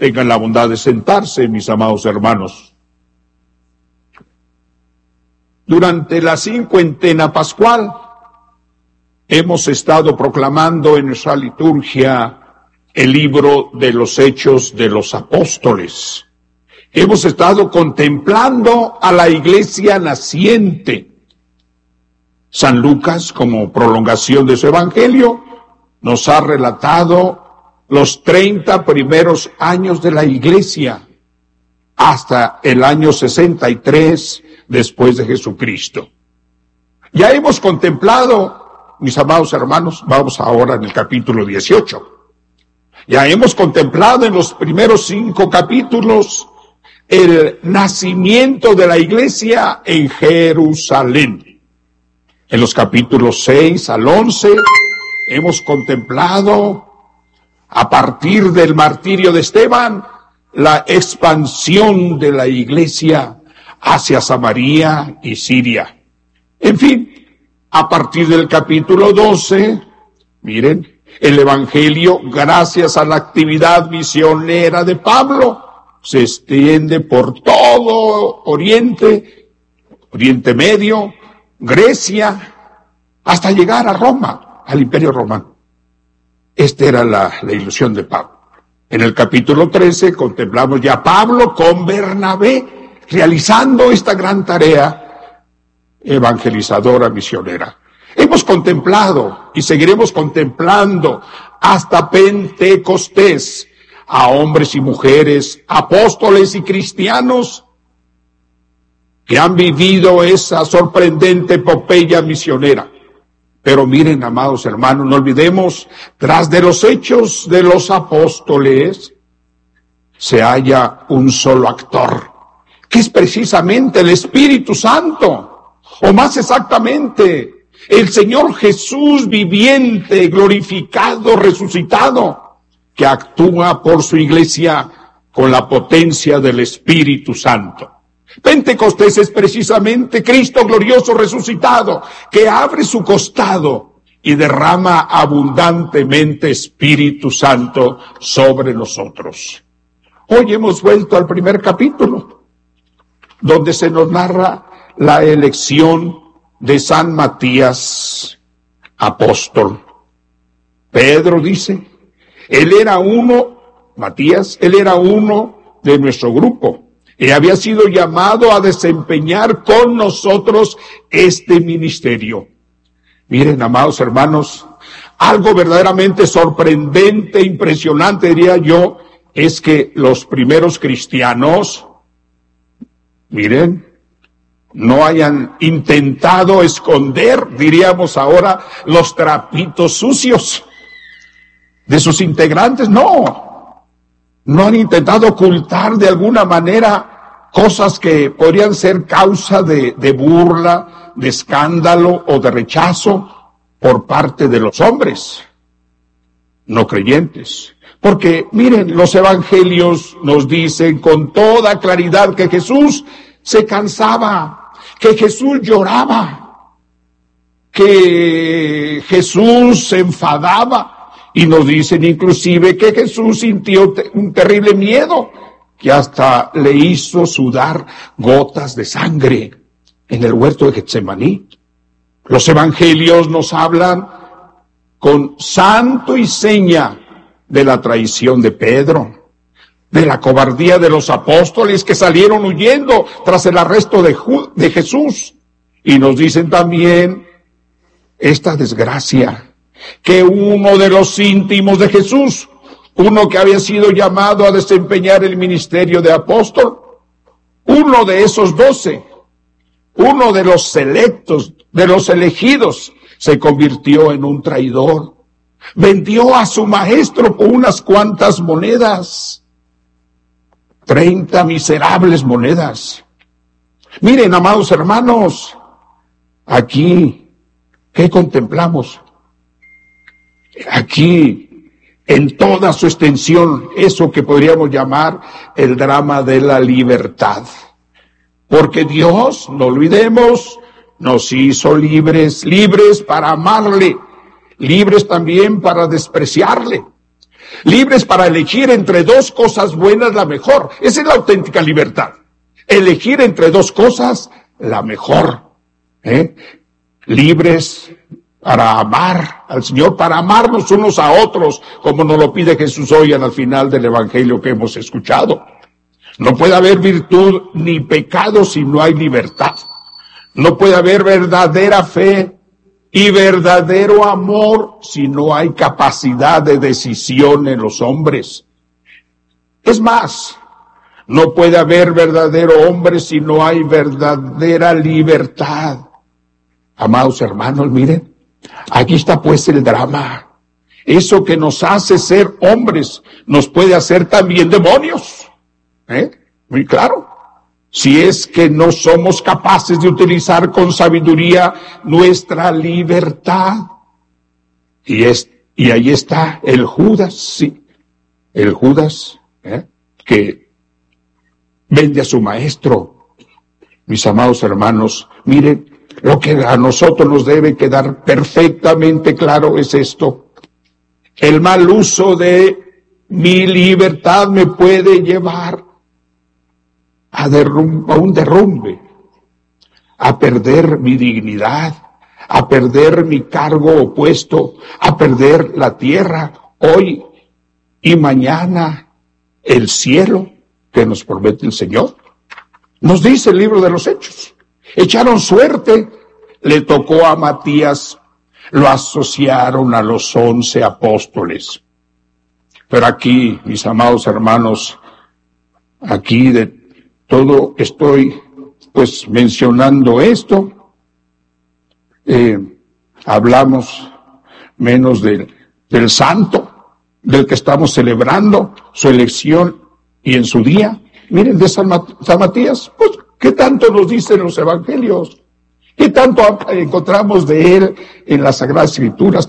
tengan la bondad de sentarse, mis amados hermanos. Durante la cincuentena pascual hemos estado proclamando en nuestra liturgia el libro de los Hechos de los Apóstoles. Hemos estado contemplando a la iglesia naciente. San Lucas, como prolongación de su evangelio, nos ha relatado los 30 primeros años de la iglesia, hasta el año 63 después de Jesucristo. Ya hemos contemplado, mis amados hermanos, vamos ahora en el capítulo 18. Ya hemos contemplado en los primeros 5 capítulos el nacimiento de la iglesia en Jerusalén. En los capítulos 6 al 11 hemos contemplado, a partir del martirio de Esteban, la expansión de la iglesia hacia Samaria y Siria. En fin, a partir del capítulo 12, miren, el evangelio, gracias a la actividad misionera de Pablo, se extiende por todo Oriente Medio, Grecia, hasta llegar a Roma, al Imperio Romano. Esta era la ilusión de Pablo. En el capítulo 13 contemplamos ya a Pablo con Bernabé realizando esta gran tarea evangelizadora, misionera. Hemos contemplado y seguiremos contemplando hasta Pentecostés a hombres y mujeres, apóstoles y cristianos que han vivido esa sorprendente epopeya misionera. Pero miren, amados hermanos, no olvidemos, tras de los hechos de los apóstoles se halla un solo actor, que es precisamente el Espíritu Santo, o más exactamente, el Señor Jesús viviente, glorificado, resucitado, que actúa por su iglesia con la potencia del Espíritu Santo. Pentecostés es precisamente Cristo glorioso resucitado, que abre su costado y derrama abundantemente Espíritu Santo sobre nosotros. Hoy hemos vuelto al primer capítulo, donde se nos narra la elección de San Matías, apóstol. Pedro dice, Matías era uno de nuestro grupo. Y había sido llamado a desempeñar con nosotros este ministerio. Miren, amados hermanos, algo verdaderamente sorprendente, impresionante, diría yo, es que los primeros cristianos, miren, no hayan intentado esconder, diríamos ahora, los trapitos sucios de sus integrantes. No han intentado ocultar de alguna manera cosas que podrían ser causa de burla, de escándalo o de rechazo por parte de los hombres no creyentes. Porque, miren, los evangelios nos dicen con toda claridad que Jesús se cansaba, que Jesús lloraba, que Jesús se enfadaba. Y nos dicen inclusive que Jesús sintió un terrible miedo que hasta le hizo sudar gotas de sangre en el huerto de Getsemaní. Los evangelios nos hablan con santo y seña de la traición de Pedro, de la cobardía de los apóstoles que salieron huyendo tras el arresto de Jesús. Y nos dicen también esta desgracia, que uno de los íntimos de Jesús, uno que había sido llamado a desempeñar el ministerio de apóstol, uno de esos 12, uno de los selectos, de los elegidos, se convirtió en un traidor. Vendió a su maestro por unas cuantas monedas, 30 miserables monedas. Miren, amados hermanos, aquí, ¿qué contemplamos? Aquí, en toda su extensión, eso que podríamos llamar el drama de la libertad. Porque Dios, no olvidemos, nos hizo libres para amarle, libres también para despreciarle. Libres para elegir entre dos cosas buenas la mejor. Esa es la auténtica libertad. Elegir entre dos cosas la mejor. Libres para amar al Señor, para amarnos unos a otros, como nos lo pide Jesús hoy al final del Evangelio que hemos escuchado. No puede haber virtud ni pecado si no hay libertad. No puede haber verdadera fe y verdadero amor si no hay capacidad de decisión en los hombres. Es más, no puede haber verdadero hombre si no hay verdadera libertad. Amados hermanos, miren, aquí está pues el drama. Eso que nos hace ser hombres nos puede hacer también demonios. Muy claro. Si es que no somos capaces de utilizar con sabiduría nuestra libertad. Y ahí está el Judas, sí. El Judas, que vende a su maestro. Mis amados hermanos, miren, lo que a nosotros nos debe quedar perfectamente claro es esto. El mal uso de mi libertad me puede llevar a un derrumbe, a perder mi dignidad, a perder mi cargo opuesto, a perder la tierra hoy y mañana, el cielo que nos promete el Señor. Nos dice el libro de los Hechos. Echaron suerte, le tocó a Matías, lo asociaron a los 11 apóstoles. Pero aquí, mis amados hermanos, aquí de todo estoy pues mencionando esto. Hablamos menos del santo, del que estamos celebrando su elección y en su día. Miren, de San Matías, pues, ¿qué tanto nos dicen los evangelios? ¿Qué tanto encontramos de él en las Sagradas Escrituras?